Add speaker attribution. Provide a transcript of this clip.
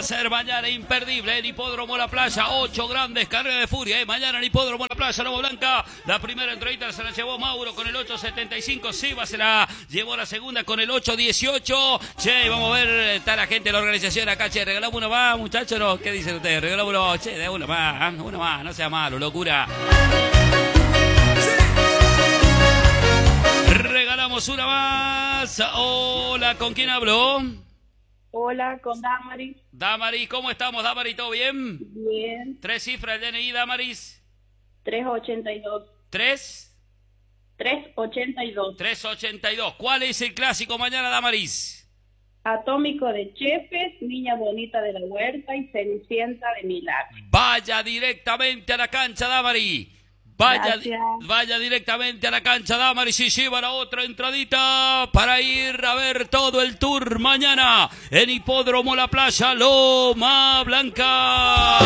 Speaker 1: ser mañana imperdible en Hipódromo La Playa. 8 grandes carreras de furia. Mañana en Hipódromo La Playa, Lobo Blanca. La primera entradita se la llevó Mauro con el 8.75. Seba se la llevó la segunda con el 8.18. Che, vamos a ver, está la gente de la organización acá. Che, regalamos uno más, muchachos. ¿No? ¿Qué dicen ustedes? Regalamos uno. Che, de uno más, no sea malo, locura. Regalamos una más. Hola, ¿con quién habló?
Speaker 2: Hola, con Damaris.
Speaker 1: Damaris, ¿cómo estamos, Damaris? ¿Todo bien?
Speaker 2: Bien.
Speaker 1: 3 cifras del DNI, Damaris.
Speaker 2: 382.
Speaker 1: ¿3?
Speaker 2: 382.
Speaker 1: 382. ¿Cuál es el clásico mañana, Damaris?
Speaker 2: Atómico de Chepes, Niña Bonita de la Huerta y Cenicienta de Milagro.
Speaker 1: Vaya directamente a la cancha, Damaris. Vaya directamente a la cancha, Damaris, y lleva la otra entradita para ir a ver todo el tour mañana en Hipódromo La Playa, Loma Blanca.